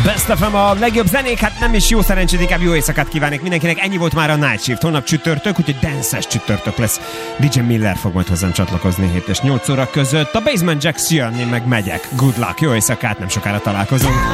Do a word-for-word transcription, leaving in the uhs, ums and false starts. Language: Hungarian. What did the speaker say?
Best ef em a legjobb zenék, hát nem is jó szerencsét, inkább jó éjszakát kívánok mindenkinek. Ennyi volt már a Night Shift. Holnap csütörtök, úgyhogy dance-es csütörtök lesz. dé dzsé Miller fog majd hozzám csatlakozni hét és nyolc óra között. A Basement Jacks jön, én meg megyek. Good luck, jó éjszakát, nem sokára találkozunk.